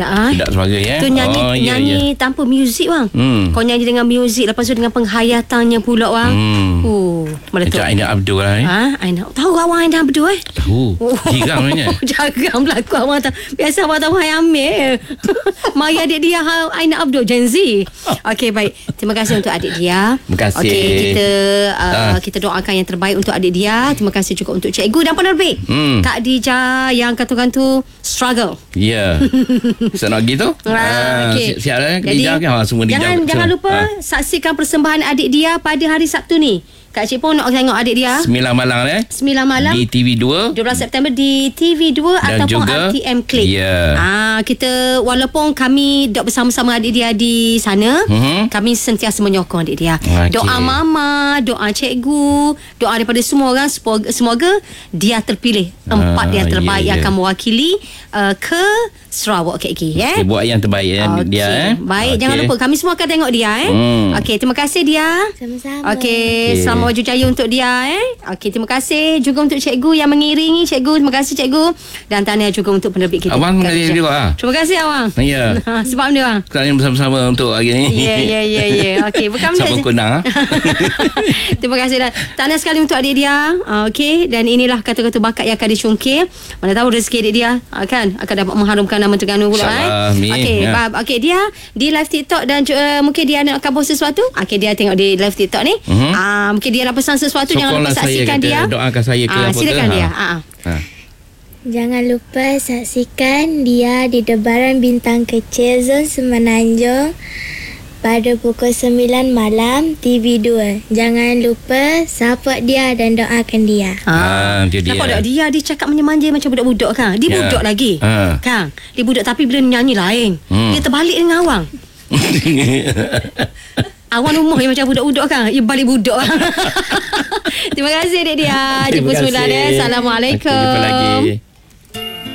sedap sebagai Tu nyanyi tanpa muzik bang. Kau nyanyi dengan muzik, lepas tu dengan penghayatannya pula bang. Macam Aina Abdul lah Aina. Tahu awang Aina Abdul Tahu. Jigang sebenarnya. Jarang berlaku abang tahu. Biasa abang tahu Hai Amir. Mari adik dia Aina Abdul Gen Z. Okey, baik. Terima kasih untuk adik dia. Terima kasih. Okey, kita doakan yang terbaik untuk adik dia. Terima kasih juga untuk cikgu dan penerbit Kak Dija yang katakan tu struggle. Ya. Senang gitu. Okay. Siap lah. Jadi semua jangan lupa saksikan persembahan adik dia pada hari Sabtu ni. Kak Cik pun nak tengok adik dia 9 malam 9 malam di TV2 12 September di TV2 dan ataupun juga RTM Click. Kita walaupun kami duduk bersama-sama adik dia di sana, kami sentiasa menyokong adik dia. Doa mama, doa cikgu, doa daripada semua orang, semoga dia terpilih 4 dia terbaik yang akan mewakili ke Sarawak KK. Okay, buat yang terbaik dia. Baik, jangan lupa kami semua akan tengok dia. Okey, terima kasih dia. Sama-sama. Okey, selamat waju jaya untuk dia. Okey, terima kasih juga untuk cikgu yang mengiringi cikgu. Terima kasih cikgu. Dan tahniah juga untuk penerbit kita. Abang mengajar juga. Terima kasih abang. Ya. Sebab ni bang. Kita yang bersama-sama untuk hari ni. Ya. Okey, bukan benda. Sama kunang. Terima kasih dan tahniah sekali untuk adik dia. Okey, dan inilah kata-kata bakat yang akan dicungkil. Mana tahu rezeki adik dia akan dapat mengharumkan nama Terengganu pula. Okey, okey, dia di live TikTok dan mungkin dia nak post sesuatu. Okey, dia tengok di live TikTok ni. Mungkin dia nak pesan sesuatu, jangan lupa saksikan dia. Doakan saya ke apa. Silakan dia. Jangan lupa saksikan dia di Debaran Bintang Kecil Zon Semenanjung pada pukul 9 malam TV2. Jangan lupa support dia dan doakan dia. Nampak tak dia cakap manja macam budak-budak kan. Dia budak lagi. Kan? Dia budak tapi bila nyanyi lain. Dia terbalik dengan awang. Awang umur yang macam budak-budak kan. Ia balik budak. Terima kasih adik dia. Jumpa semula. Assalamualaikum. Jumpa lagi.